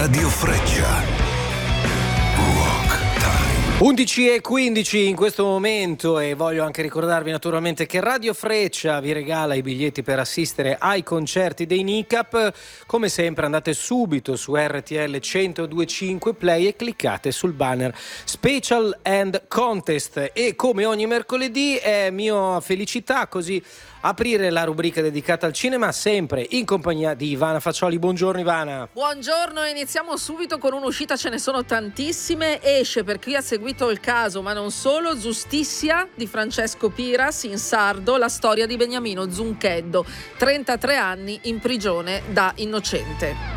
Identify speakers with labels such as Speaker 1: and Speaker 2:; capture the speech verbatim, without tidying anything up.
Speaker 1: Radio Freccia.
Speaker 2: undici e quindici in questo momento, e voglio anche ricordarvi naturalmente che Radio Freccia vi regala i biglietti per assistere ai concerti dei N I C A P. Come sempre andate subito su R T L centodue e cinque Play e cliccate sul banner Special and Contest, e come ogni mercoledì è mia felicità così aprire la rubrica dedicata al cinema, sempre in compagnia di Ivana Faccioli. Buongiorno Ivana.
Speaker 3: Buongiorno, iniziamo subito con un'uscita, ce ne sono tantissime. Esce, per chi ha seguito il caso, ma non solo, Giustizia di Francesco Piras in sardo, la storia di Beniamino Zuncheddo, trentatré anni in prigione da innocente.